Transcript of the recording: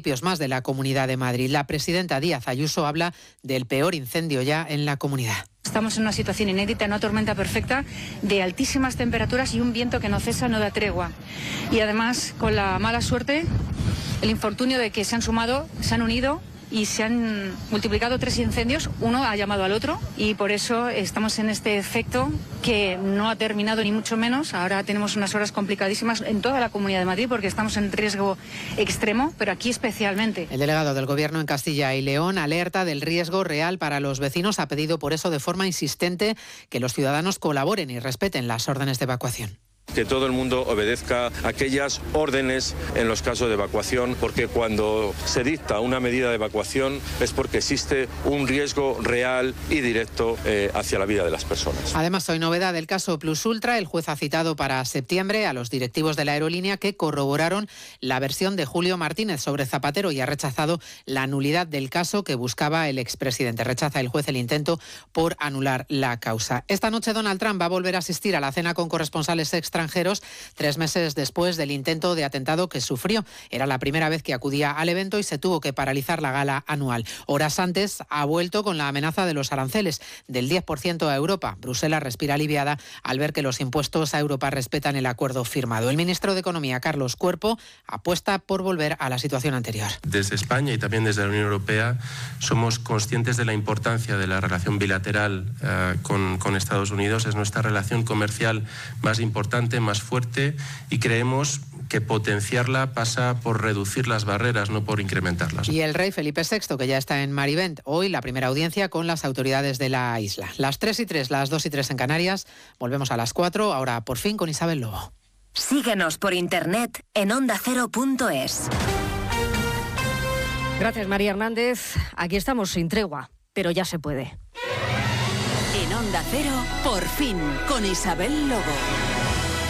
municipios más de la Comunidad de Madrid. La presidenta Díaz Ayuso habla del peor incendio ya en la comunidad. Estamos en una situación inédita, una tormenta perfecta de altísimas temperaturas y un viento que no cesa, no da tregua. Y además, con la mala suerte, el infortunio de que se han unido y se han multiplicado 3 incendios. Uno ha llamado al otro y por eso estamos en este efecto que no ha terminado ni mucho menos. Ahora tenemos unas horas complicadísimas en toda la Comunidad de Madrid porque estamos en riesgo extremo, pero aquí especialmente. El delegado del Gobierno en Castilla y León alerta del riesgo real para los vecinos. Ha pedido por eso de forma insistente que los ciudadanos colaboren y respeten las órdenes de evacuación. Que todo el mundo obedezca aquellas órdenes en los casos de evacuación, porque cuando se dicta una medida de evacuación es porque existe un riesgo real y directo hacia la vida de las personas. Además, hoy novedad del caso Plus Ultra. El juez ha citado para septiembre a los directivos de la aerolínea que corroboraron la versión de Julio Martínez sobre Zapatero y ha rechazado la nulidad del caso que buscaba el expresidente. Rechaza el juez el intento por anular la causa. Esta noche Donald Trump va a volver a asistir a la cena con corresponsales extranjeros 3 meses después del intento de atentado que sufrió. Era la primera vez que acudía al evento y se tuvo que paralizar la gala anual. Horas antes ha vuelto con la amenaza de los aranceles del 10% a Europa. Bruselas respira aliviada al ver que los impuestos a Europa respetan el acuerdo firmado. El ministro de Economía, Carlos Cuerpo, apuesta por volver a la situación anterior. Desde España y también desde la Unión Europea somos conscientes de la importancia de la relación bilateral con Estados Unidos. Es nuestra relación comercial más importante, más fuerte, y creemos que potenciarla pasa por reducir las barreras, no por incrementarlas. Y el rey Felipe VI, que ya está en Marivent, hoy la primera audiencia con las autoridades de la isla. Las 3:03, las 2:03 en Canarias. Volvemos a las 4, ahora por fin con Isabel Lobo. Síguenos por internet en ondacero.es. Gracias, María Hernández. Aquí estamos sin tregua, pero ya se puede. En Onda Cero, por fin, con Isabel Lobo.